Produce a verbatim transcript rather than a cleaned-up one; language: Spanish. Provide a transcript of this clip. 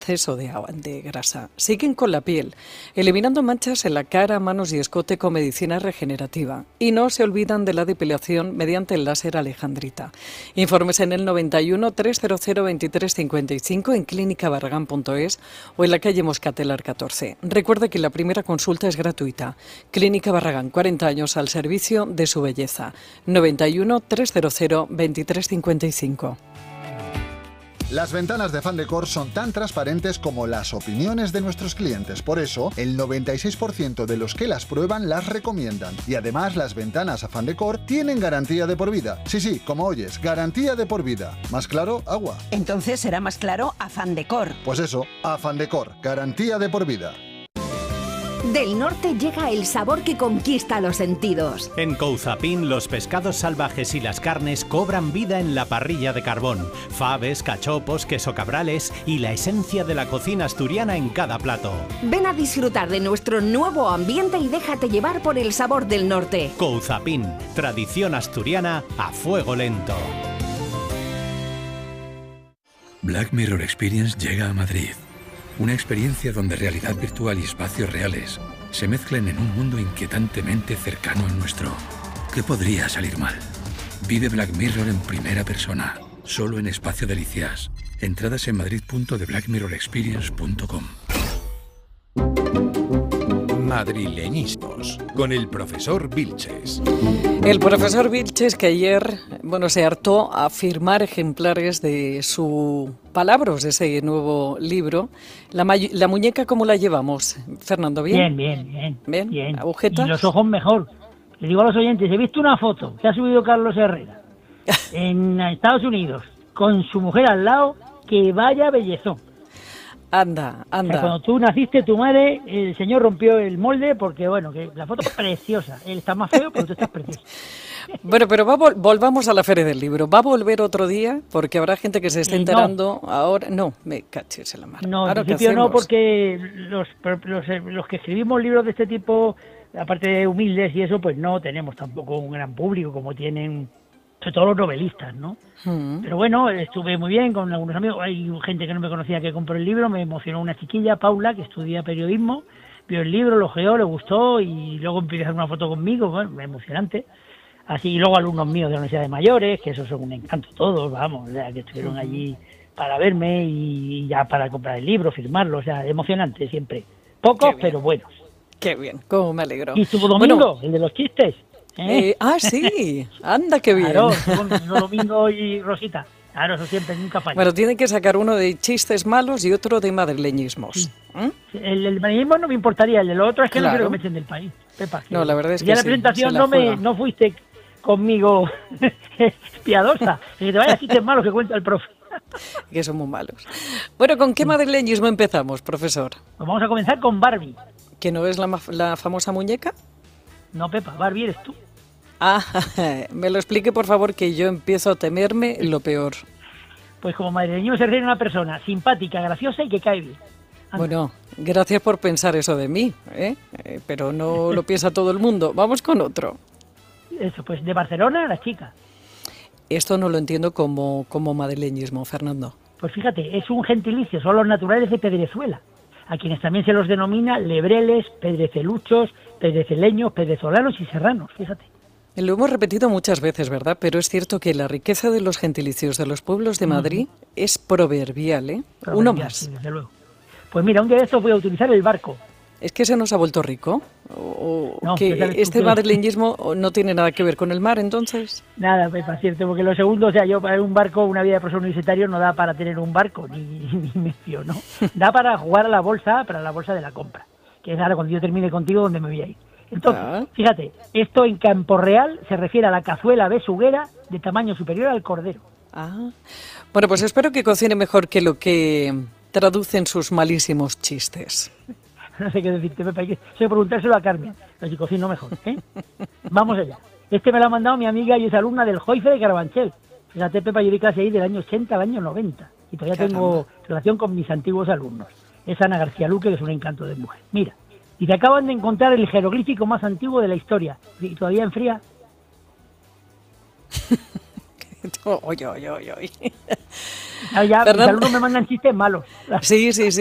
exceso de, agua, de grasa. Siguen con la piel, eliminando manchas en la cara, manos y escote con medicina regenerativa. Y no se olvidan de la depilación mediante el láser alejandrita. Informes en el noventa y uno, trescientos veintitrés cincuenta y cinco en clínica barragán punto es o en la calle Moscatelar catorce. Recuerde que la primera consulta es gratuita. Clínica Barragán, cuarenta años al servicio de su belleza. noventa y uno, trescientos veintitrés cincuenta y cinco. Las ventanas de Fandecor son tan transparentes como las opiniones de nuestros clientes. Por eso, el noventa y seis por ciento de los que las prueban las recomiendan. Y además, las ventanas a Fandecor tienen garantía de por vida. Sí, sí, como oyes, garantía de por vida. ¿Más claro? Agua. Entonces será más claro a Fandecor. Pues eso, a Fandecor, garantía de por vida. Del norte llega el sabor que conquista los sentidos. En Couzapin, los pescados salvajes y las carnes cobran vida en la parrilla de carbón. Faves, cachopos, queso cabrales y la esencia de la cocina asturiana en cada plato. Ven a disfrutar de nuestro nuevo ambiente y déjate llevar por el sabor del norte. Couzapin, tradición asturiana a fuego lento. Black Mirror Experience llega a Madrid. Una experiencia donde realidad virtual y espacios reales se mezclan en un mundo inquietantemente cercano al nuestro. ¿Qué podría salir mal? Vive Black Mirror en primera persona, solo en Espacio Delicias. Entradas en madrid punto de black mirror experience punto com. Madrileñismos, con el profesor Vilches. El profesor Vilches, que ayer, bueno, se hartó a firmar ejemplares de su Palabras, de ese nuevo libro. La, la muñeca, ¿cómo la llevamos, Fernando? ¿Bien? Bien, bien, bien. ¿Bien? bien. ¿Agujetas? Y los ojos mejor. Le digo a los oyentes, he visto una foto que ha subido Carlos Herrera en Estados Unidos con su mujer al lado, que vaya bellezón. Anda, anda. O sea, cuando tú naciste, tu madre, el señor rompió el molde porque, bueno, que la foto es preciosa. Él está más feo, pero tú estás preciosa. Bueno, pero va, volvamos a la Feria del Libro. ¿Va a volver otro día? Porque habrá gente que se esté enterando no. ahora. No, me caches en la mano. No, en principio no, porque los, los, los que escribimos libros de este tipo, aparte de humildes y eso, pues no tenemos tampoco un gran público como tienen, sobre todo los novelistas, ¿no? Mm. Pero bueno, estuve muy bien con algunos amigos. Hay gente que no me conocía que compró el libro, me emocionó una chiquilla, Paula, que estudia periodismo, vio el libro, lo ojeó, le gustó y luego empezó a hacer una foto conmigo, bueno, emocionante. Así, y luego alumnos míos de la Universidad de Mayores, que esos son un encanto todos, vamos, o sea, que estuvieron allí para verme y ya para comprar el libro, firmarlo, o sea, emocionante siempre. Pocos, pero buenos. Qué bien, cómo me alegro. Y estuvo Domingo, bueno, el de los chistes. ¿eh? Eh, ah, sí, anda, qué bien. Claro, estuvo Domingo y Rosita. Claro, eso siempre, nunca falla. Bueno, tienen que sacar uno de chistes malos y otro de madrileñismos. Sí. ¿Eh? El, el madrileñismo no me importaría, el de lo otro es que claro. No quiero que me echen del país. Pepa, no, la verdad es que ya sí, la presentación no, me, no fuiste conmigo piadosa, que te vaya chistes malos que cuenta el profe. Que son muy malos. Bueno, ¿con qué madrileñismo empezamos, profesor? Pues vamos a comenzar con Barbie. ¿Que no es la, la famosa muñeca? No, Pepa, Barbie eres tú. Ah, me lo explique, por favor, que yo empiezo a temerme lo peor. Pues como madrileño se refiere a una persona simpática, graciosa y que cae bien. Anda. Bueno, gracias por pensar eso de mí, ¿eh? Eh, pero no lo piensa todo el mundo. Vamos con otro. Eso, pues de Barcelona, la chica. Esto no lo entiendo como, como madrileñismo, Fernando. Pues fíjate, es un gentilicio, son los naturales de Pedrezuela, a quienes también se los denomina lebreles, pedreceluchos, pedreceleños, pedrezolanos y serranos, fíjate. Lo hemos repetido muchas veces, ¿verdad? Pero es cierto que la riqueza de los gentilicios de los pueblos de Madrid uh-huh. es proverbial, ¿eh? Proverbial, Uno más. Sí, desde luego. Pues mira, un día de estos voy a utilizar el barco. ¿Es que se nos ha vuelto rico? ¿O no, que este madrileñismo no tiene nada que ver con el mar, entonces? Nada, Pepa, cierto, porque lo segundo, o sea, yo para un barco, una vida de profesor universitario no da para tener un barco, ni, ni mención, ¿no? Da para jugar a la bolsa, para la bolsa de la compra, que es ahora cuando yo termine contigo donde me voy a ir. Entonces, ah. fíjate, esto en Campo Real se refiere a la cazuela besuguera de tamaño superior al cordero. Ah. Bueno, pues espero que cocine mejor que lo que traducen sus malísimos chistes. No sé qué decirte, Pepa, hay que, hay que preguntárselo a Carmen, pero si cocino mejor, ¿eh? Vamos allá. Este me lo ha mandado mi amiga y es alumna del Joife de Carabanchel. Fíjate, Pepa, yo di clase ahí del año ochenta al año noventa y todavía Caramba. Tengo relación con mis antiguos alumnos. Es Ana García Luque, que es un encanto de mujer. Mira, y te acaban de encontrar el jeroglífico más antiguo de la historia. ¿Y todavía enfría? Oye, oye, oye, oye. Ya, ya, Fernando... mis alumnos me mandan chistes malos. Sí, sí, sí.